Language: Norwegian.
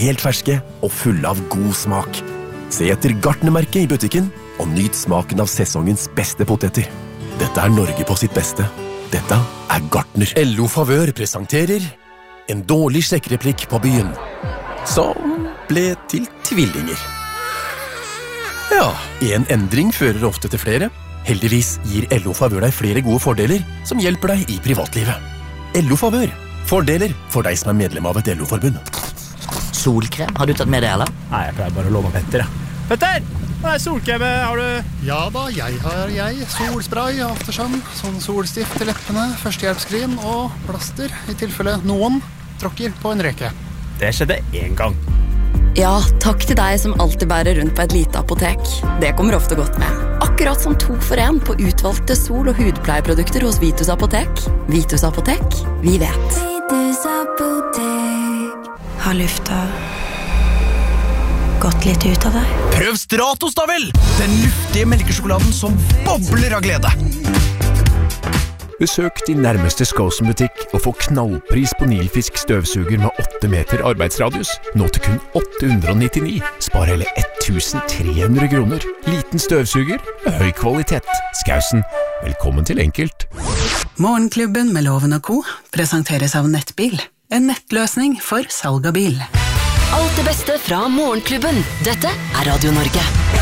helt ferske og fulle av god smak. Se etter Gartnermerket i butikken, og nyt smaken av sesongens beste poteter. Dette Norge på sitt beste. Dette Gartner. LO Favør presenterer en dårlig sjekkreplikk på byen, som ble til tvillinger. Ja, en endring fører ofte til flere. Heldigvis gir LO Favør deg flere gode fordeler som hjelper deg i privatlivet. LO Favør. Fordeler for deg som medlem av et LO-forbund. Solkrem, har du tatt med det, eller? Nei, jeg pleier bare å låne Petter, Petter! Hva solkrem har du? Ja da, jeg har solspray, aftersun, sånn solstift til leppene, førstehjelpskrim og plaster, i tilfelle noen tråkker på en reke. Det skjedde en gang. Ja, takk til deg som alltid bærer rundt på et lite apotek. Det kommer ofte godt med. Akkurat som 2 for 1 på utvalgte sol- og hudpleieprodukter hos Vitus Apotek. Vitus Apotek, vi vet. Vitus Apotek. Har lufta gått litt ut av deg? Prøv Stratos da vel! Den luftige melkesjokoladen som bobler av glede. Besøk din nærmeste Skåsen-butikk og få knallpris på Nilfisk støvsuger med 8 meter arbeidsradius. Nå til kun 899. Spar hele 1300 kroner. Liten støvsuger med høy kvalitet. Skausen, velkommen til Enkelt. Morgenklubben med Loven og Co. presenteres av Nettbil. En nettløsning for salg av bil. Alt det beste fra Morgenklubben. Dette Radio Norge.